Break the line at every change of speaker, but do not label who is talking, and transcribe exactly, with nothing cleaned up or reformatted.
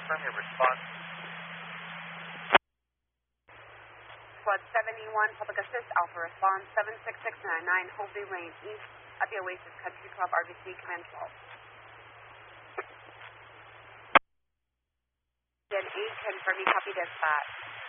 Affirmative response.
Squad seventy-one, Public Assist, Alpha Response, seven six six nine nine, Hobley Lane East, at the Oasis Country Club, R B C, Command twelve. Then eight, confirming copy dispatch.